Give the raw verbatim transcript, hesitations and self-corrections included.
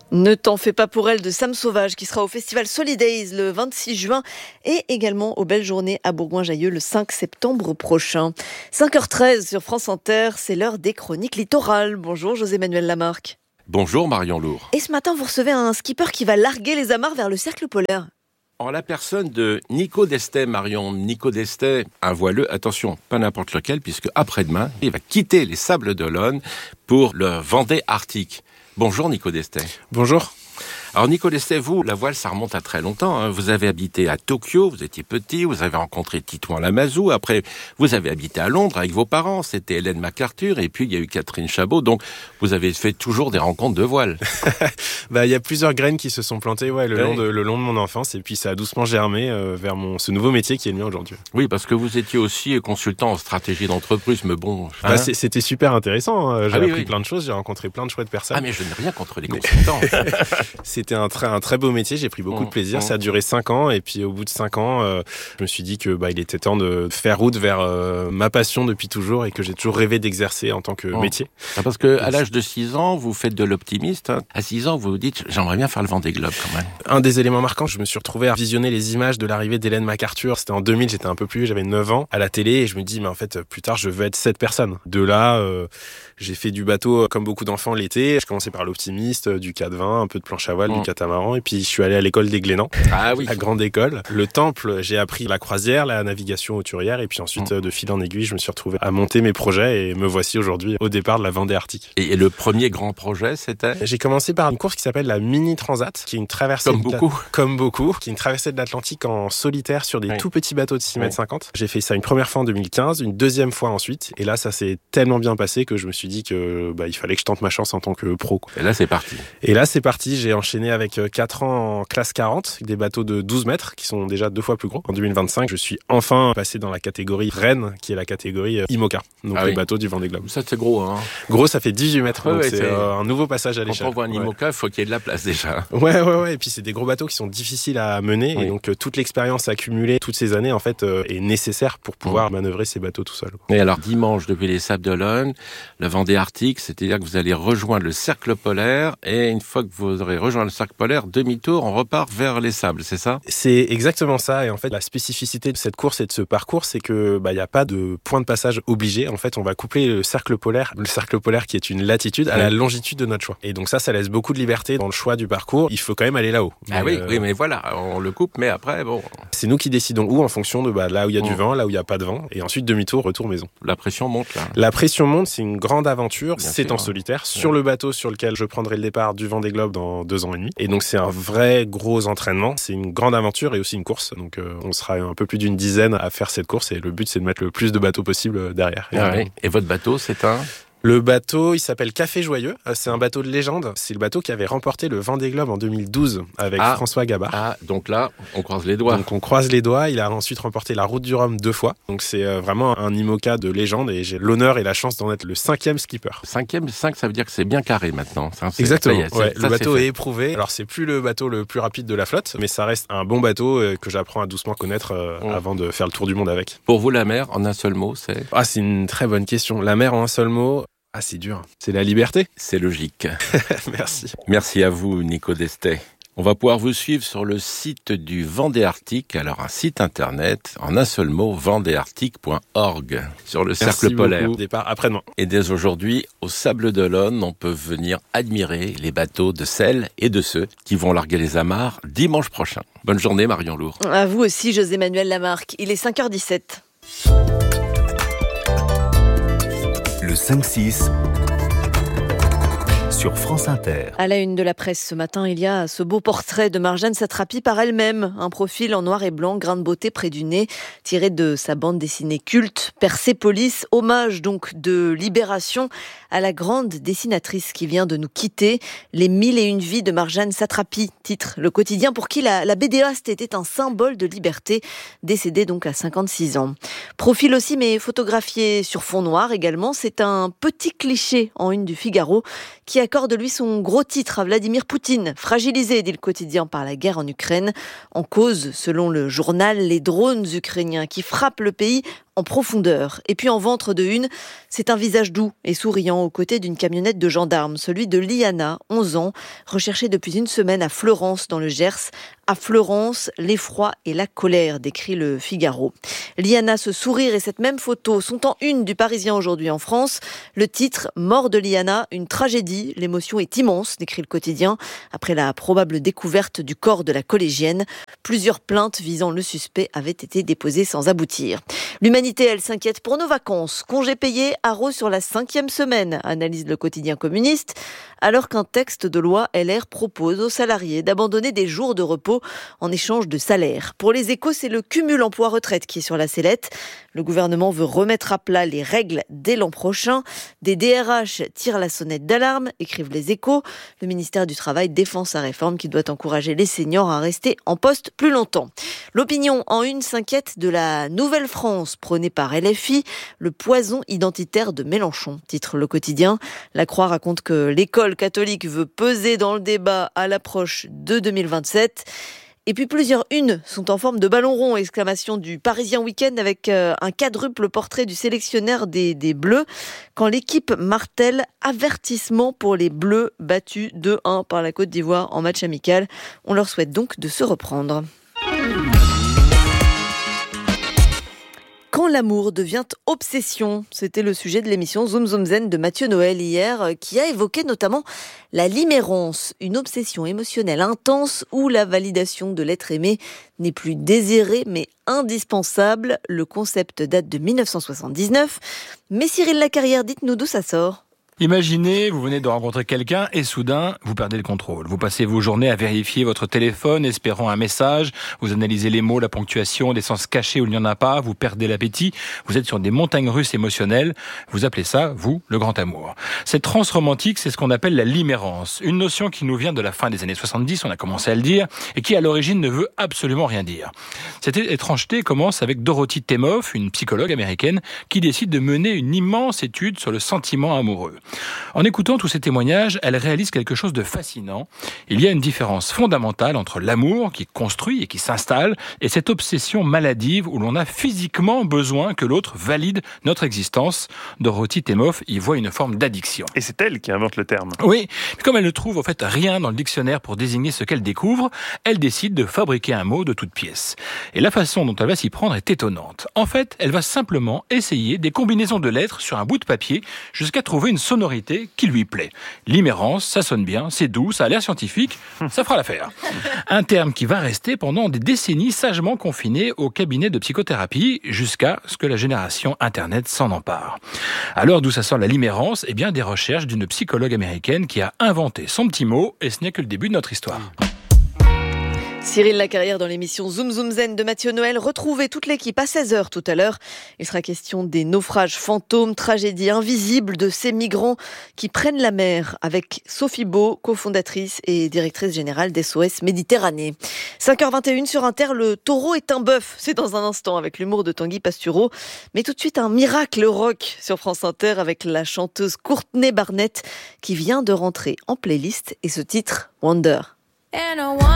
Ne t'en fais pas pour elle de Sam Sauvage qui sera au festival Solidays le vingt-six juin et également aux Belles Journées à Bourgoin-Jallieu le cinq septembre prochain. cinq heures treize sur France Inter, c'est l'heure des chroniques littorales. Bonjour José-Manuel Lamarque. Bonjour Marion Lourd. Et ce matin vous recevez un skipper qui va larguer les amarres vers le cercle polaire. En la personne de Nico Destet, Marion. Nico Destet, un voileux, attention, pas n'importe lequel, puisque après-demain, il va quitter les Sables d'Olonne pour le Vendée Arctique. Bonjour Nico Destet. Bonjour. Alors Nico Destet, vous, la voile, ça remonte à très longtemps. Hein. Vous avez habité à Tokyo, vous étiez petit, vous avez rencontré Titouan Lamazou. Après, vous avez habité à Londres avec vos parents, c'était Hélène MacArthur, et puis il y a eu Catherine Chabot. Donc, vous avez fait toujours des rencontres de voile. Bah, il y a plusieurs graines qui se sont plantées, ouais, le oui. long de le long de mon enfance, et puis ça a doucement germé euh, vers mon ce nouveau métier qui est le mien aujourd'hui. Oui, parce que vous étiez aussi consultant en stratégie d'entreprise, mais bon. Bah, hein. c'était super intéressant. Hein. J'ai ah, oui, appris oui. plein de choses, j'ai rencontré plein de chouettes personnes. Ah, mais je n'ai rien contre les consultants. C'était un très un très beau métier, j'ai pris beaucoup mmh, de plaisir. Mmh. Ça a duré cinq ans, et puis au bout de cinq ans, euh, je me suis dit que bah il était temps de faire route vers euh, ma passion depuis toujours et que j'ai toujours rêvé d'exercer en tant que mmh. métier. Ah, parce que à l'âge de six ans, vous faites de l'optimiste. Hein. À six ans, vous vous dites j'aimerais bien faire le Vendée Globe quand même. Un des éléments marquants, je me suis retrouvé à visionner les images de l'arrivée d'Hélène MacArthur. C'était en deux mille, j'étais un peu plus vieux, j'avais neuf ans, à la télé, et je me dis mais en fait plus tard je veux être cette personne. De là, euh, j'ai fait du bateau comme beaucoup d'enfants l'été. Je commençais par l'optimiste, du quatre vingt, un peu de planche à voile, mmh. du catamaran, et puis je suis allé à l'école des Glénans, ah oui, la grande école. Le Temple, j'ai appris la croisière, la navigation hauturière, et puis ensuite mmh. de fil en aiguille, je me suis retrouvé à monter mes projets, et me voici aujourd'hui au départ de la Vendée Arctique. Et, et le premier grand projet, c'était ? J'ai commencé par une course qui s'appelle la Mini Transat, qui est une traversée comme beaucoup, la... comme beaucoup, qui est une traversée de l'Atlantique en solitaire sur des oui. tout petits bateaux de six mètres cinquante. J'ai fait ça une première fois en deux mille quinze, une deuxième fois ensuite, et là ça s'est tellement bien passé que je me suis dit que bah il fallait que je tente ma chance en tant que pro. Et là c'est parti. Et là c'est parti, j'ai enchaîné avec quatre ans en classe quarante, des bateaux de douze mètres qui sont déjà deux fois plus gros. En deux mille vingt-cinq, je suis enfin passé dans la catégorie Rennes, qui est la catégorie IMOCA, donc ah les oui. bateaux du Vendée Globe. Ça c'est gros, hein. Gros, ça fait dix-huit mètres, ouais, donc ouais, c'est, c'est euh, un nouveau passage à l'échelle. Quand on voit un IMOCA, il ouais. faut qu'il y ait de la place déjà. Ouais, ouais, ouais. Et puis c'est des gros bateaux qui sont difficiles à mener, oui. et donc euh, toute l'expérience accumulée toutes ces années en fait euh, est nécessaire pour pouvoir mmh. manœuvrer ces bateaux tout seul. Et alors dimanche, depuis les Sables d'Olonne, le Vendée Arctique, c'est-à-dire que vous allez rejoindre le cercle polaire, et une fois que vous aurez rejoint le cercle polaire, demi-tour, on repart vers les sables, c'est ça ? C'est exactement ça, et en fait la spécificité de cette course et de ce parcours, c'est que bah il y a pas de point de passage obligé. En fait, on va coupler le cercle polaire, le cercle polaire qui est une latitude, à oui. la longitude de notre choix. Et donc ça, ça laisse beaucoup de liberté dans le choix du parcours. Il faut quand même aller là-haut. Ah mais oui, euh... oui, mais voilà, on le coupe, mais après, bon. C'est nous qui décidons où en fonction de bah, là où il y a mmh. du vent, là où il y a pas de vent, et ensuite demi-tour, retour maison. La pression monte là. La pression monte, c'est une grande aventure. Bien c'est sûr, en solitaire ouais. sur le bateau sur lequel je prendrai le départ du Vendée Globe dans deux ans et demi. Et donc c'est un vrai gros entraînement. C'est une grande aventure et aussi une course. Donc euh, on sera un peu plus d'une dizaine à faire cette course, et le but c'est de mettre le plus de bateaux possible derrière. Ah et, oui. et votre bateau, c'est un Le bateau, il s'appelle Café Joyeux. C'est un bateau de légende. C'est le bateau qui avait remporté le Vendée Globe en deux mille douze avec ah, François Gabard. Ah, donc là, on croise les doigts. Donc on croise les doigts. Il a ensuite remporté la Route du Rhum deux fois. Donc c'est vraiment un IMOCA de légende, et j'ai l'honneur et la chance d'en être le cinquième skipper. Cinquième, cinq, ça veut dire que c'est bien carré maintenant. Ça, c'est, Exactement. Ça est, ouais, ça, le bateau est, est éprouvé. Alors c'est plus le bateau le plus rapide de la flotte, mais ça reste un bon bateau que j'apprends à doucement connaître euh, mmh. avant de faire le tour du monde avec. Pour vous, la mer, en un seul mot, c'est Ah, c'est une très bonne question. La mer en un seul mot. Ah, c'est dur. C'est la liberté. C'est logique. Merci. Merci à vous, Nico Destet. On va pouvoir vous suivre sur le site du Vendée Arctique. Alors, un site internet, en un seul mot, vendée arctique point org, sur le Merci cercle polaire. Beaucoup. Départ après-demain. Et dès aujourd'hui, au Sables d'Olonne, on peut venir admirer les bateaux de celles et de ceux qui vont larguer les amarres dimanche prochain. Bonne journée, Marion Lourd. À vous aussi, José-Manuel Lamarque. Il est cinq heures dix-sept. Le cinq six sur France Inter. À la une de la presse ce matin, il y a ce beau portrait de Marjane Satrapi par elle-même. Un profil en noir et blanc, grain de beauté près du nez, tiré de sa bande dessinée culte, Persépolis. Hommage donc de Libération à la grande dessinatrice qui vient de nous quitter. Les mille et une vies de Marjane Satrapi, titre le quotidien pour qui la, la bédéaste était un symbole de liberté, décédée donc à cinquante-six ans. Profil aussi, mais photographié sur fond noir également. C'est un petit cliché en une du Figaro qui accorde lui son gros titre à Vladimir Poutine, fragilisé, dit le quotidien, par la guerre en Ukraine. En cause, selon le journal, les drones ukrainiens qui frappent le pays en profondeur. Et puis en ventre de une, c'est un visage doux et souriant aux côtés d'une camionnette de gendarmes, celui de Liana, onze ans, recherchée depuis une semaine à Fleurance dans le Gers. À Fleurance, l'effroi et la colère, décrit le Figaro. Liana, ce sourire et cette même photo sont en une du Parisien aujourd'hui en France. Le titre « Mort de Liana, une tragédie ». L'émotion est immense, décrit le quotidien, après la probable découverte du corps de la collégienne. Plusieurs plaintes visant le suspect avaient été déposées sans aboutir. L'humanité, elle, s'inquiète pour nos vacances. Congés payés, haro sur la cinquième semaine, analyse le quotidien communiste, alors qu'un texte de loi L R propose aux salariés d'abandonner des jours de repos en échange de salaire. Pour les Échos, c'est le cumul emploi-retraite qui est sur la sellette. Le gouvernement veut remettre à plat les règles dès l'an prochain. Des D R H tirent la sonnette d'alarme, écrivent les Échos. Le ministère du Travail défend sa réforme qui doit encourager les seniors à rester en poste plus longtemps. L'opinion en une s'inquiète de la nouvelle France prônée par L F I, le poison identitaire de Mélenchon, titre le quotidien. La Croix raconte que l'école catholique veut peser dans le débat à l'approche de deux mille vingt-sept. Et puis plusieurs unes sont en forme de ballon rond, exclamation du Parisien Week-end avec euh, un quadruple portrait du sélectionneur des, des Bleus. Quand l'équipe martèle avertissement pour les Bleus battus deux un par la Côte d'Ivoire en match amical. On leur souhaite donc de se reprendre. Quand l'amour devient obsession, c'était le sujet de l'émission Zoom Zoom Zen de Mathieu Noël hier, qui a évoqué notamment la limérance, une obsession émotionnelle intense où la validation de l'être aimé n'est plus désirée mais indispensable. Le concept date de dix-neuf cent soixante-dix-neuf. Mais Cyril Lacarrière, dites-nous d'où ça sort. Imaginez, vous venez de rencontrer quelqu'un et soudain, vous perdez le contrôle. Vous passez vos journées à vérifier votre téléphone, espérant un message. Vous analysez les mots, la ponctuation, des sens cachés où il n'y en a pas. Vous perdez l'appétit. Vous êtes sur des montagnes russes émotionnelles. Vous appelez ça, vous, le grand amour. Cette transe romantique, c'est ce qu'on appelle la limérance. Une notion qui nous vient de la fin des années soixante-dix, on a commencé à le dire, et qui à l'origine ne veut absolument rien dire. Cette étrangeté commence avec Dorothy Temoff, une psychologue américaine, qui décide de mener une immense étude sur le sentiment amoureux. En écoutant tous ces témoignages, elle réalise quelque chose de fascinant. Il y a une différence fondamentale entre l'amour qui construit et qui s'installe et cette obsession maladive où l'on a physiquement besoin que l'autre valide notre existence. Dorothy Temoff y voit une forme d'addiction. Et c'est elle qui invente le terme. Oui, comme elle ne trouve en fait rien dans le dictionnaire pour désigner ce qu'elle découvre, elle décide de fabriquer un mot de toute pièce. Et la façon dont elle va s'y prendre est étonnante. En fait, elle va simplement essayer des combinaisons de lettres sur un bout de papier jusqu'à trouver une sonorité qui lui plaît. Limérance, ça sonne bien, c'est doux, ça a l'air scientifique, ça fera l'affaire. Un terme qui va rester pendant des décennies sagement confiné au cabinet de psychothérapie jusqu'à ce que la génération Internet s'en empare. Alors d'où ça sort la limérance ? Eh bien des recherches d'une psychologue américaine qui a inventé son petit mot et ce n'est que le début de notre histoire. Cyril Lacarrière dans l'émission Zoom Zoom Zen de Mathieu Noël. Retrouvez toute l'équipe à seize heures tout à l'heure. Il sera question des naufrages fantômes, tragédies invisibles de ces migrants qui prennent la mer avec Sophie Beau, cofondatrice et directrice générale d'S O S Méditerranée. cinq heures vingt et une sur Inter, le taureau est un bœuf. C'est dans un instant avec l'humour de Tanguy Pastureau. Mais tout de suite un miracle rock sur France Inter avec la chanteuse Courtney Barnett qui vient de rentrer en playlist et ce titre Wonder.